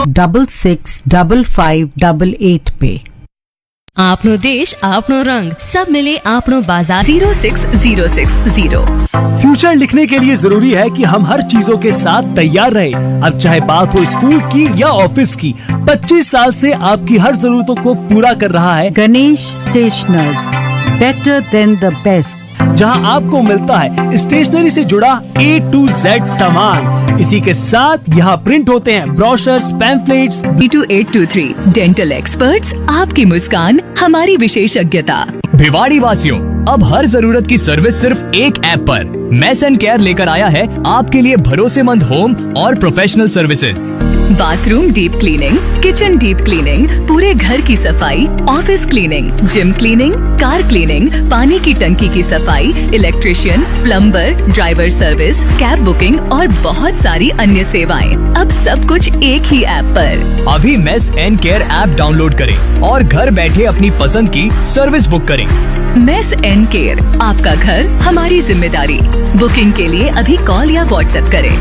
665588 पे। आपनो देश आपनो रंग सब मिले आपनो बाजार 06060। फ्यूचर लिखने के लिए जरूरी है कि हम हर चीजों के साथ तैयार रहें। अब चाहे बात हो स्कूल की या ऑफिस की, 25 साल से आपकी हर जरूरतों को पूरा कर रहा है Ganesh stationers, better than the best, जहां आपको मिलता है स्टेशनरी से जुड़ा A to Z सामान। इसी के साथ यहाँ प्रिंट होते हैं ब्रोशर्स, पैम्फलेट्स। 2823 डेंटल एक्सपर्ट्स, आपकी मुस्कान हमारी विशेषज्ञता। भिवाड़ी वासियों, अब हर जरूरत की सर्विस सिर्फ एक ऐप पर। मेस एंड केयर लेकर आया है आपके लिए भरोसेमंद होम और professional services. Bathroom deep cleaning, kitchen deep cleaning, पूरे घर की सफाई, office cleaning, gym cleaning, car cleaning, पानी की टंकी की सफाई, electrician, plumber, driver service, cab booking और बहुत सारी अन्य सेवाएं। अब सब कुछ एक ही ऐप पर। अभी mess and care app download करें और घर बैठे अपनी पसंद की सर्विस बुक करें। मेस एंड केयर, आपका घर हमारी जिम्मेदारी। बुकिंग के लिए अभी कॉल या व्हाट्सएप करें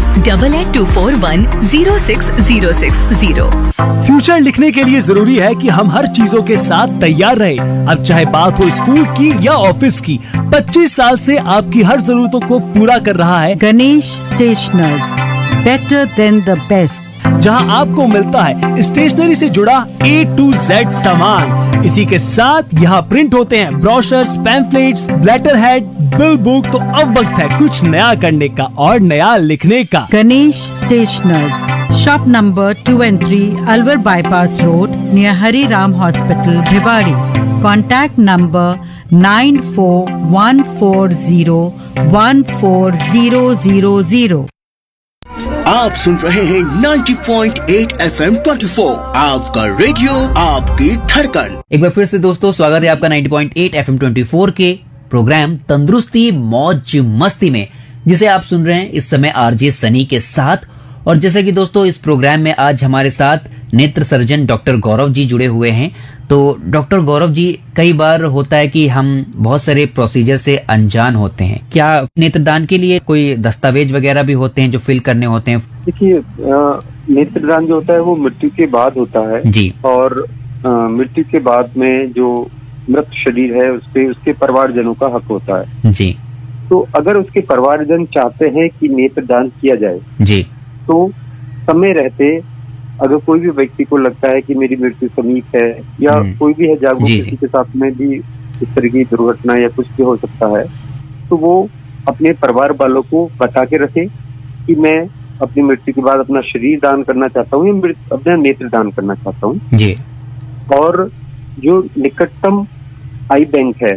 8824106060। फ्यूचर लिखने के लिए जरूरी है कि हम हर चीजों के साथ तैयार रहें। अब चाहे बात हो स्कूल की या ऑफिस की, 25 साल से आपकी हर जरूरतों को पूरा कर रहा है Ganesh stationers, better than the best, जहां आपको मिलता है स्टेशनरी से जुड़ा A to Z सामान। इसी के साथ यहाँ प्रिंट होते हैं brochures, pamphlets, letter head, bill book. तो अब वक्त है कुछ नया करने का और नया लिखने का। Ganesh stationers, shop number 2 and 3, Alwar bypass road, near Hari Ram hospital, Bhiwadi. Contact number 9414014000। आप सुन रहे हैं 90.8 FM 24, आपका रेडियो, आपकी धड़कन। एक बार फिर से दोस्तों स्वागत है आपका 90.8 FM 24 के प्रोग्राम तंदुरुस्ती मौज मस्ती में, जिसे आप सुन रहे हैं इस समय आरजे सनी के साथ। और जैसे कि दोस्तों इस प्रोग्राम में आज हमारे साथ नेत्र सर्जन डॉक्टर गौरव जी जुड़े हुए हैं। तो डॉक्टर गौरव जी, कई बार होता है कि हम बहुत सारे प्रोसीजर से अनजान होते हैं। क्या नेत्रदान के लिए कोई दस्तावेज वगैरह भी होते हैं जो फिल करने होते हैं? देखिए, नेत्रदान जो होता है वो मृत्यु के बाद होता है जी। और मृत्यु के बाद में जो मृत शरीर है उसपे उसके परिवारजनों का हक होता है जी। तो अगर उसके परिवारजन चाहते हैं कि नेत्रदान किया जाए जी, तो समय रहते अगर कोई भी व्यक्ति को लगता है कि मेरी मृत्यु समीप है या कोई भी है जागरूक, किसी के साथ में भी इस तरह की दुर्घटना या कुछ भी हो सकता है, तो वो अपने परिवार वालों को बता के रखे कि मैं अपनी मृत्यु के बाद अपना शरीर दान करना चाहता हूँ या अपना नेत्र दान करना चाहता हूँ जी। और जो निकटतम आई बैंक है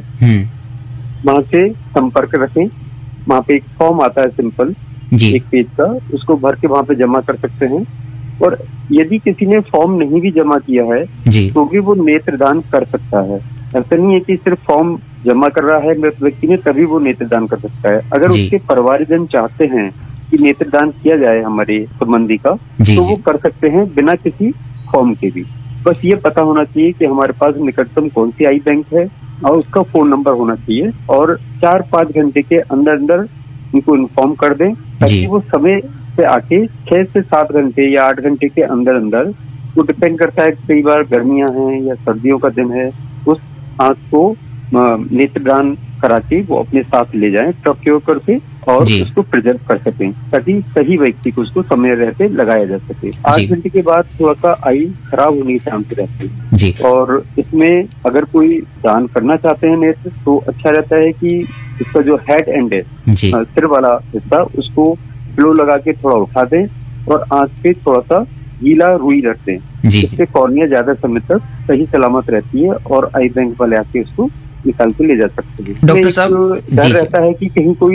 वहां से संपर्क रखें। वहां पे एक फॉर्म आता है सिंपल, एक पेज का, उसको भर के वहां पे जमा कर सकते हैं। और यदि किसी ने फॉर्म नहीं भी जमा किया है तो भी वो नेत्रदान कर सकता है। ऐसा नहीं है कि सिर्फ फॉर्म जमा कर रहा है मृत व्यक्ति ने तभी वो नेत्रदान कर सकता है। अगर उसके परिवारजन चाहते हैं कि नेत्रदान किया जाए हमारे संबंधी का, तो वो कर सकते हैं बिना किसी फॉर्म के भी। बस ये पता होना चाहिए कि हमारे पास निकटतम कौन सी आई बैंक है और उसका फोन नंबर होना चाहिए और 4-5 घंटे के अंदर अंदर उनको इन्फॉर्म कर दें ताकि वो समय से आके 6 से 7 घंटे या 8 घंटे के अंदर अंदर, वो डिपेंड करता है, कई बार गर्मियां हैं या सर्दियों का दिन है, उस आंख को नेत्रदान करा के वो अपने साथ ले जाएं ट्रक के ऊपर से और उसको प्रिजर्व कर सकें ताकि सही व्यक्ति को उसको समय रहते लगाया जा सके। 8 घंटे के बाद थोड़ा सा आई खराब होने की चांस रहती है और इसमें अगर कोई दान करना चाहते हैं नेत्र तो अच्छा रहता है कि इसका जो हेड एंड है, सिर वाला हिस्सा, उसको फ्लो लगा के थोड़ा उठा दें और आंख पे थोड़ा सा गीला रुई रख दें। इससे कॉर्निया ज्यादा समय तक सही सलामत रहती है और आई बैंक वाले आके उसको निकाल के ले जा सकते हैं। डॉक्टर साहब, डर रहता है कि कहीं कोई